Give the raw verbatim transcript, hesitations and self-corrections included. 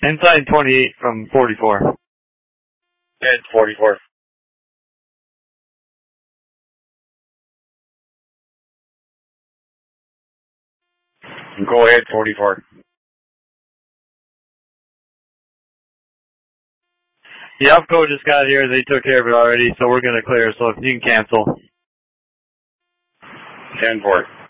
Inside twenty-eight from forty-four. Head forty-four. Go ahead, forty-four. The Upco just got here. They took care of it already, so we're going to clear. So if you can cancel. ten four.